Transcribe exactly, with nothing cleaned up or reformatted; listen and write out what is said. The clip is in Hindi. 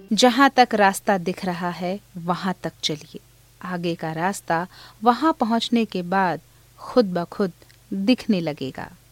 जहाँ तक रास्ता दिख रहा है वहाँ तक चलिए। आगे का रास्ता वहाँ पहुँचने के बाद खुद ब खुद दिखने लगेगा।